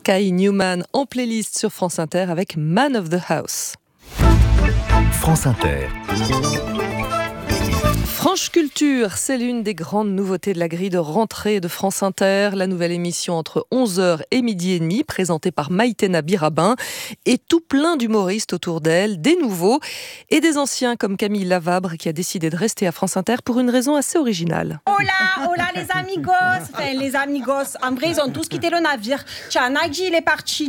Kai Newman en playlist sur France Inter avec Man of the House. France Inter. Franche Culture, c'est l'une des grandes nouveautés de la grille de rentrée de France Inter. La nouvelle émission entre 11h et midi et demi, présentée par Maïtena Birabin, et tout plein d'humoristes autour d'elle, des nouveaux et des anciens comme Camille Lavabre qui a décidé de rester à France Inter pour une raison assez originale. Hola les amigos. En vrai, ils ont tous quitté le navire. Tiens, Nigel est parti.